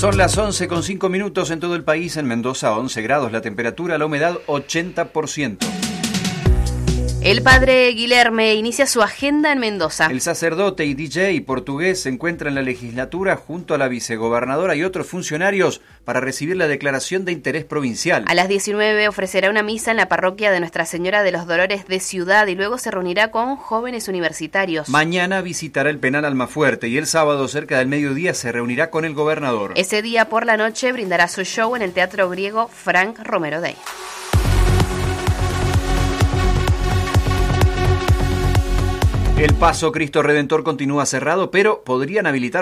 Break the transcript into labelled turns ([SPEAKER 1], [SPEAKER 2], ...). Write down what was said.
[SPEAKER 1] Son las 11:05 en todo el país. En Mendoza 11 grados la temperatura, la humedad 80%.
[SPEAKER 2] El padre Guilherme inicia su agenda en Mendoza.
[SPEAKER 1] El sacerdote y DJ portugués se encuentra en la legislatura junto a la vicegobernadora y otros funcionarios para recibir la declaración de interés provincial.
[SPEAKER 2] A las 19 ofrecerá una misa en la parroquia de Nuestra Señora de los Dolores de Ciudad y luego se reunirá con jóvenes universitarios.
[SPEAKER 1] Mañana visitará el penal Almafuerte y el sábado cerca del mediodía se reunirá con el gobernador.
[SPEAKER 2] Ese día por la noche brindará su show en el Teatro Griego Frank Romero Day.
[SPEAKER 1] El Paso Cristo Redentor continúa cerrado, pero podrían habilitar